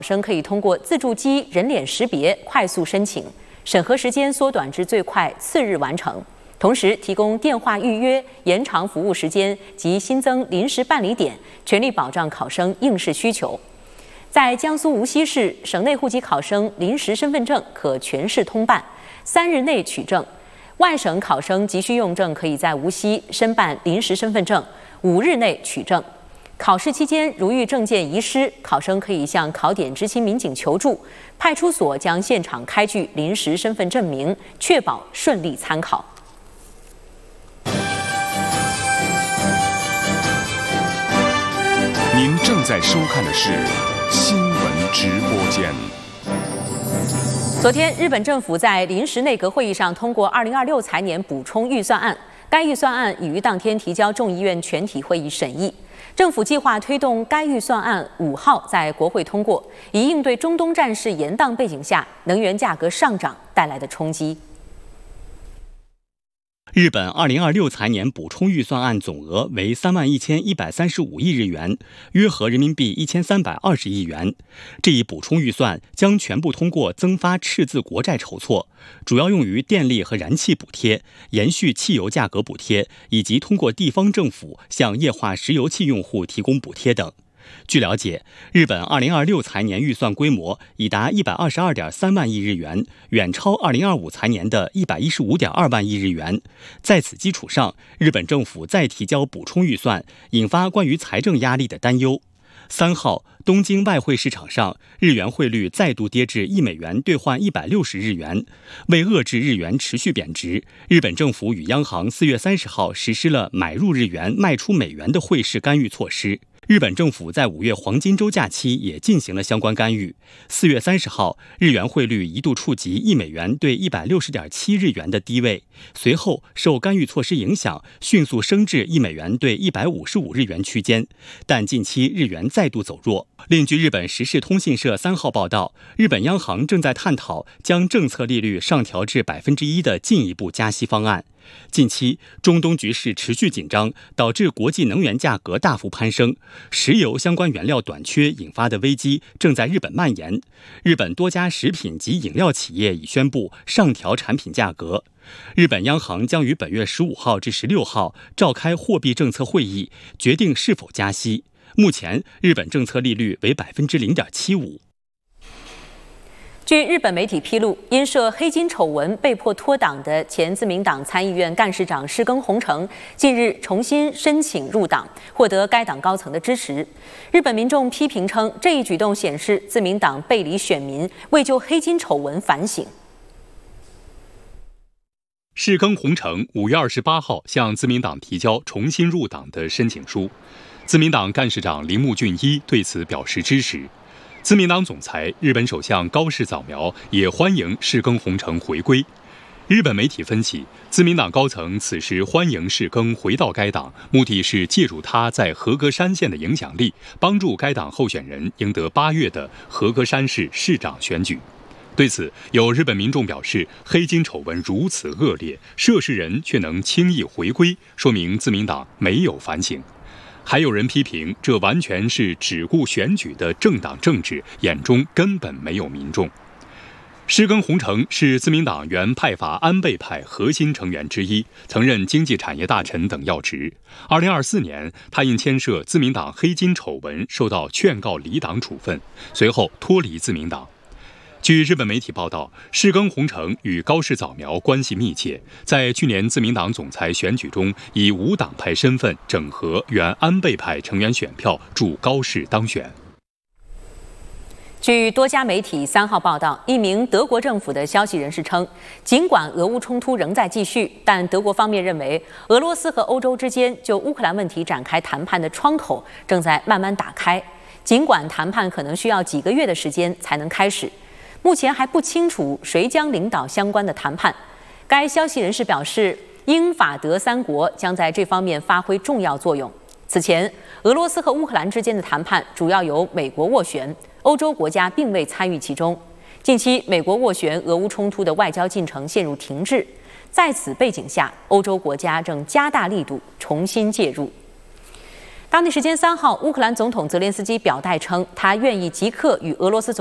生可以通过自助机人脸识别快速申请，审核时间缩短至最快次日完成。同时，提供电话预约、延长服务时间及新增临时办理点，全力保障考生应试需求。在江苏无锡市，省内户籍考生临时身份证可全市通办，3日内取证；外省考生急需用证，可以在无锡申办临时身份证，5日内取证。考试期间，如遇证件遗失，考生可以向考点执勤民警求助，派出所将现场开具临时身份证明，确保顺利参考。 您正在收看的是新闻直播间。 昨天，日本政府在临时内阁会议上通过2026财年补充预算案，该预算案已于当天提交众议院全体会议审议。政府计划推动该预算案5号在国会通过，以应对中东战事延宕背景下能源价格上涨带来的冲击。 日本2026财年补充预算案总额为31135亿日元，约合人民币1320亿元。这一补充预算将全部通过增发赤字国债筹措，主要用于电力和燃气补贴、延续汽油价格补贴，以及通过地方政府向液化石油气用户提供补贴等。据了解，日本2026财年预算规模已达122.3万亿日元，远超2025财年的115.2万亿日元。在此基础上，日本政府再提交补充预算，引发关于财政压力的担忧。3号，东京外汇市场上，日元汇率再度跌至1美元兑换160日元。为遏制日元持续贬值，日本政府与央行4月30号实施了买入日元、卖出美元的汇市干预措施。日本政府在5月黄金周假期也进行了相关干预。4月30号，日元汇率一度触及1美元兑160.7日元的低位，随后受干预措施影响，迅速升至1美元兑155日元区间。但近期日元再度走弱。另据日本时事通信社3号报道，日本央行正在探讨将政策利率上调至1%的进一步加息方案。近期，中东局势持续紧张，导致国际能源价格大幅攀升，石油相关原料短缺引发的危机正在日本蔓延。日本多家食品及饮料企业已宣布上调产品价格。日本央行将于本月15号至16号召开货币政策会议，决定是否加息。目前，日本政策利率为0.75%。 据日本媒体披露，因涉黑金丑闻被迫脱党的前自民党参议院干事长石耕宏成，近日重新申请入党，获得该党高层的支持。日本民众批评称，这一举动显示自民党背离选民，未就黑金丑闻反省。 石耕宏成5月28号向自民党提交重新入党的申请书，自民党干事长铃木俊一对此表示支持。自民党总裁、日本首相高市早苗也欢迎石耕宏成回归。日本媒体分析，自民党高层此时欢迎石耕回到该党，目的是借助他在和歌山县的影响力，帮助该党候选人赢得8月的和歌山市市长选举。对此，有日本民众表示，黑金丑闻如此恶劣，涉事人却能轻易回归，说明自民党没有反省。还有人批评，这完全是只顾选举的政党政治，眼中根本没有民众。石耕宏成是自民党原派阀安倍派核心成员之一，曾任经济产业大臣等要职。2024年，他因牵涉自民党黑金丑闻受到劝告离党处分，随后脱离自民党。据日本媒体报道，石耕宏成与高市早苗关系密切，在去年自民党总裁选举中，以无党派身份整合原安倍派成员选票，助高市当选。 据多家媒体3号报道，一名德国政府的消息人士称，尽管俄乌冲突仍在继续，但德国方面认为，俄罗斯和欧洲之间就乌克兰问题展开谈判的窗口正在慢慢打开，尽管谈判可能需要几个月的时间才能开始。目前还不清楚谁将领导相关的谈判。该消息人士表示，英法德3国将在这方面发挥重要作用。此前，俄罗斯和乌克兰之间的谈判主要由美国斡旋，欧洲国家并未参与其中。近期，美国斡旋俄乌冲突的外交进程陷入停滞。在此背景下，欧洲国家正加大力度重新介入。 当地时间3号，乌克兰总统泽连斯基表态称，他愿意即刻与俄罗斯总